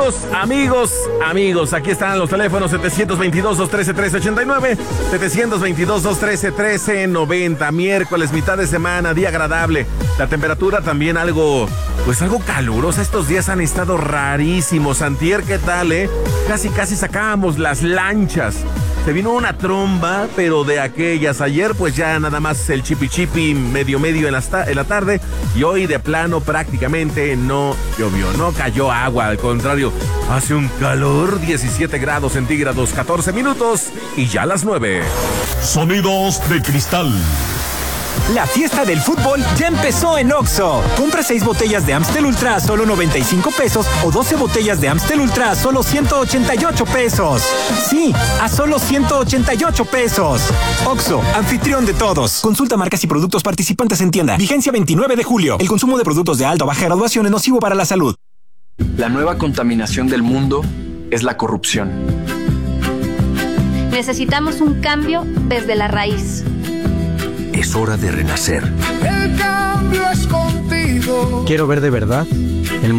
amigos, aquí están los teléfonos 722-213-1389, 722-213-1390, miércoles, mitad de semana, día agradable. La temperatura también algo calurosa. Estos días han estado rarísimos. Antier, ¿qué tal, Casi sacábamos las lanchas. Se vino una tromba, pero de aquellas. Ayer, pues ya nada más el chipi medio en la tarde. Y hoy de plano prácticamente no llovió, no cayó agua. Al contrario, hace un calor, 17 grados centígrados, 14 minutos y ya las 9. Sonidos de cristal. La fiesta del fútbol ya empezó en Oxxo. Compra 6 botellas de Amstel Ultra a solo 95 pesos o 12 botellas de Amstel Ultra a solo 188 pesos. Sí, a solo 188 pesos. Oxxo, anfitrión de todos. Consulta marcas y productos participantes en tienda. Vigencia 29 de julio. El consumo de productos de alta o baja graduación es nocivo para la salud. La nueva contaminación del mundo es la corrupción. Necesitamos un cambio desde la raíz. Es hora de renacer. El cambio es contigo. Quiero ver de verdad